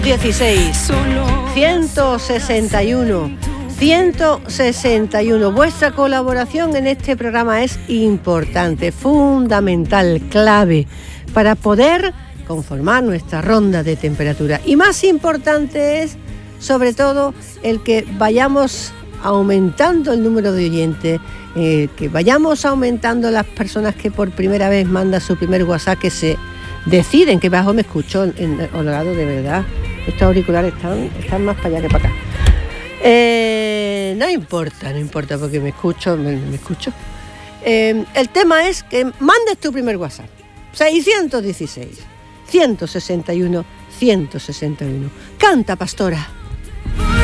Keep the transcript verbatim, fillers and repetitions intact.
dieciséis, ciento sesenta y uno, ciento sesenta y uno. Vuestra colaboración en este programa es importante, fundamental, clave para poder conformar nuestra ronda de temperatura. Y más importante es, sobre todo, el que vayamos aumentando el número de oyentes, eh, que vayamos aumentando las personas que por primera vez mandan su primer WhatsApp, que se deciden, que bajo me escucho en, en Holgado, de verdad. Estos auriculares están, están más para allá que para acá. Eh, no importa, no importa, porque me escucho, me, me escucho. Eh, el tema es que mandes tu primer WhatsApp. seiscientos dieciséis, ciento sesenta y uno, ciento sesenta y uno. Canta, pastora.